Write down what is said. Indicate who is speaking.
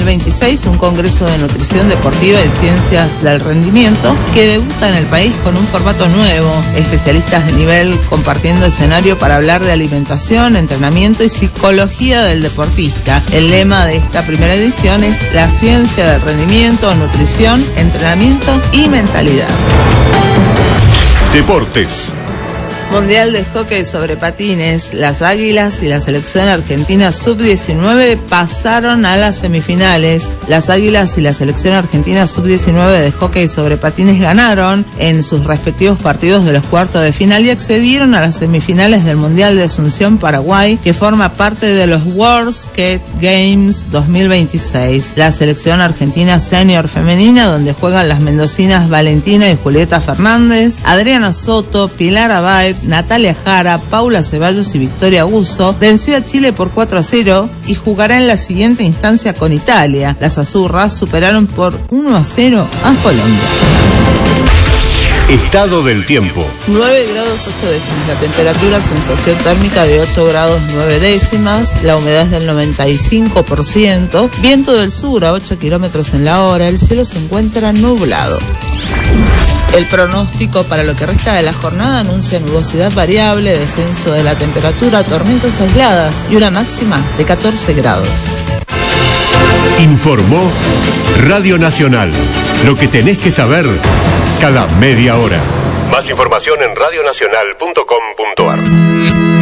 Speaker 1: 2026, un congreso de nutrición deportiva y ciencias del rendimiento que debuta en el país con un formato nuevo. Especialistas de nivel compartiendo escenario para hablar de alimentación, entrenamiento y psicología del deportista. El lema de esta primera edición es la ciencia del rendimiento, nutrición, entrenamiento y mentalidad.
Speaker 2: Deportes.
Speaker 1: Mundial de Hockey sobre Patines. Las Águilas y la selección argentina sub-19 pasaron a las semifinales. Las Águilas y la selección argentina sub-19 de Hockey sobre Patines ganaron en sus respectivos partidos de los cuartos de final y accedieron a las semifinales del Mundial de Asunción, Paraguay, que forma parte de los World Skate Games 2026. La selección argentina senior femenina, donde juegan las mendocinas Valentina y Julieta Fernández, Adriana Soto, Pilar Abad, Natalia Jara, Paula Ceballos y Victoria Uso, venció a Chile por 4-0 y jugará en la siguiente instancia con Italia. Las azurras superaron por 1-0 a Colombia.
Speaker 2: Estado del tiempo.
Speaker 1: 9 grados 8 décimas, la temperatura, sensación térmica de 8 grados 9 décimas, la humedad es del 95%, viento del sur a 8 kilómetros en la hora, el cielo se encuentra nublado. El pronóstico para lo que resta de la jornada anuncia nubosidad variable, descenso de la temperatura, tormentas aisladas y una máxima de 14 grados.
Speaker 2: Informó Radio Nacional. Lo que tenés que saber cada media hora. Más información en radionacional.com.ar.